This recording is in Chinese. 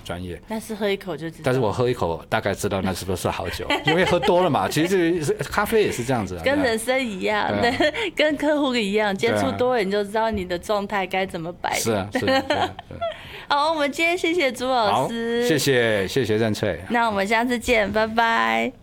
专业。 但是喝一口就知道。 但是我喝一口大概知道那是不是好酒，因为喝多了嘛。其实咖啡也是这样子， 跟人生一样，对，跟客户一样，接触多了你就知道你的状态该怎么摆。 是啊，是啊。 好，我们今天谢谢朱老师， 谢谢任翠。 那我们下次见，拜拜。